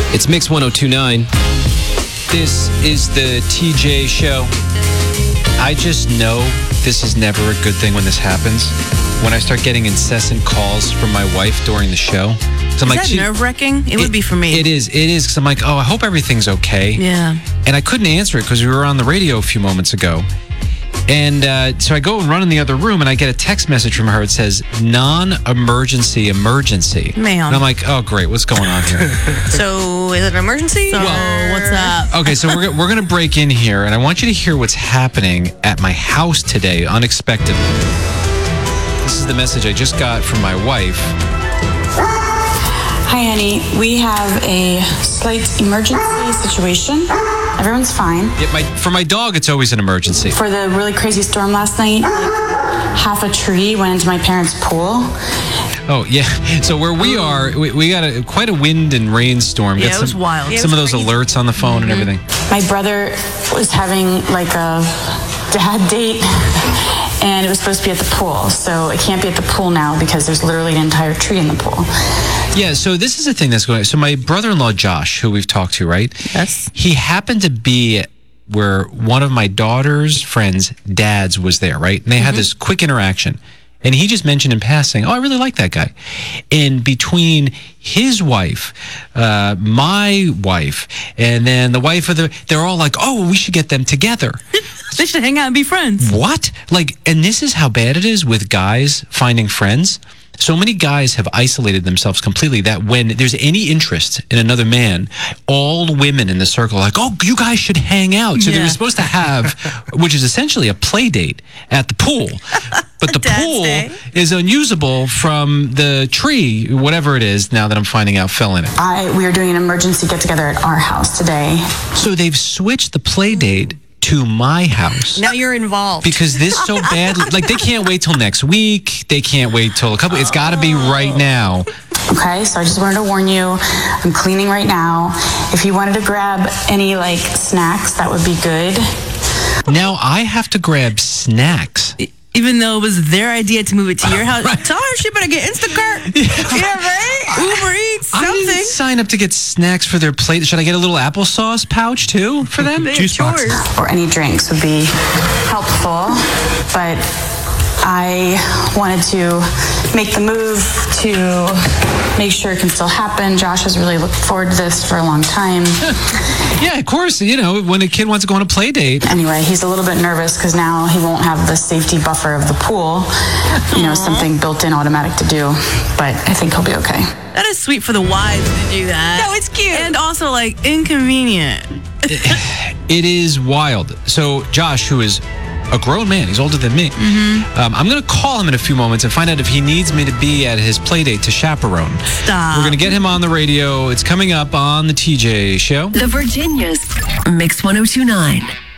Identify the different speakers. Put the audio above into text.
Speaker 1: It's Mix 1029. This is the TJ show. I just know this is never a good thing when this happens. When I start getting incessant calls from my wife during the show.
Speaker 2: Is that nerve-wracking? It would be for me.
Speaker 1: It is, because I'm like, I hope everything's okay.
Speaker 2: Yeah.
Speaker 1: And I couldn't answer it because we were on the radio a few moments ago. And so I go and run in the other room, and I get a text message from her. It says, non-emergency emergency.
Speaker 2: Man.
Speaker 1: And I'm like, oh, great. What's going on here?
Speaker 2: So, is it an emergency?
Speaker 3: So, what's up?
Speaker 1: Okay, so we're going to break in here, and I want you to hear what's happening at my house today, unexpectedly. This is the message I just got from my wife.
Speaker 4: Hi, honey. We have a slight emergency situation. Everyone's fine.
Speaker 1: Yeah, for my dog, it's always an emergency.
Speaker 4: For the really crazy storm last night, half a tree went into my parents' pool.
Speaker 1: Oh, yeah. So where we are, we got quite a wind and rainstorm.
Speaker 2: Yeah, it was wild.
Speaker 1: Some of those alerts on the phone and everything.
Speaker 4: My brother was having like a dad date, and it was supposed to be at the pool. So it can't be at the pool now because there's literally an entire tree in the pool.
Speaker 1: Yeah, so this is the thing that's going on. So my brother-in-law, Josh, who we've talked to, right?
Speaker 2: Yes.
Speaker 1: He happened to be where one of my daughter's friends' dads was there, right? And they had this quick interaction. And he just mentioned in passing, I really like that guy. And between his wife, my wife, and then the wife of they're all like, we should get them together.
Speaker 2: They should hang out and be friends.
Speaker 1: What? And this is how bad it is with guys finding friends. So many guys have isolated themselves completely that when there's any interest in another man, all women in the circle are like, you guys should hang out. So they were supposed to have, which is essentially a play date at the pool. But the pool is unusable from the tree, whatever it is, now that I'm finding out fell in it.
Speaker 4: We are doing an emergency get-together at our house today.
Speaker 1: So they've switched the play date to my house.
Speaker 2: Now you're involved.
Speaker 1: Because this so badly, they can't wait till next week. They can't wait till it's got to be right now.
Speaker 4: Okay, so I just wanted to warn you, I'm cleaning right now. If you wanted to grab any, snacks, that would be good.
Speaker 1: Now I have to grab snacks.
Speaker 2: Even though it was their idea to move it to your house. Right. Tell her she better get Instacart. Yeah, right? Uber Eats, something.
Speaker 1: I didn't sign up to get snacks for their plate. Should I get a little applesauce pouch, too, for them?
Speaker 2: Juice box.
Speaker 4: Or any drinks would be helpful. But I wanted to make the move to make sure it can still happen. Josh has really looked forward to this for a long time.
Speaker 1: Yeah, of course. When a kid wants to go on a play date.
Speaker 4: Anyway, he's a little bit nervous because now he won't have the safety buffer of the pool. Something built in automatic to do. But I think he'll be okay.
Speaker 2: That is sweet for the wives to do that. No, it's cute. And also, inconvenient.
Speaker 1: It is wild. So, Josh, who is a grown man, he's older than me. I'm going to call him in a few moments and find out if he needs me to be at his play date to chaperone.
Speaker 2: Stop.
Speaker 1: We're going to get him on the radio. It's coming up on the TJ show.
Speaker 5: The Virginia's Mix 1029.